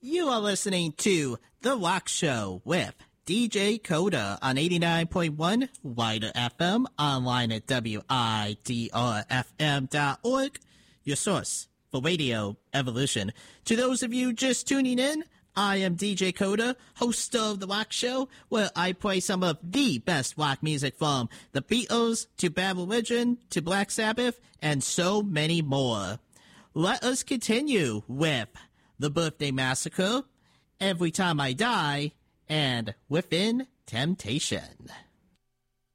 You are listening to The Rock Show with DJ Coda on 89.1 Wider FM, online at WIDRFM.org, your source for radio evolution. To those of you just tuning in, I am DJ Coda, host of The Rock Show, where I play some of the best rock music from the Beatles to Bad Religion to Black Sabbath and so many more. Let us continue with The Birthday Massacre, Every Time I Die, and Within Temptation.